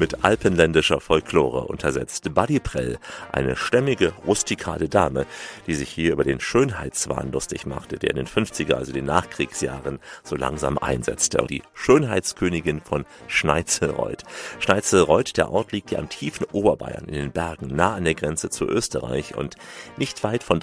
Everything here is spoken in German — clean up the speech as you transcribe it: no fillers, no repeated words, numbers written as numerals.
mit alpenländischer Folklore untersetzt. Buddy Prell, eine stämmige, rustikale Dame, die sich hier über den Schönheitswahn lustig machte, der in den 50er, also den Nachkriegsjahren, so langsam einsetzte. Und die Schönheitskönigin von Schneitzelreuth. Schneitzelreuth, der Ort liegt ja im tiefen Oberbayern in den Bergen, nah an der Grenze zu Österreich und nicht weit von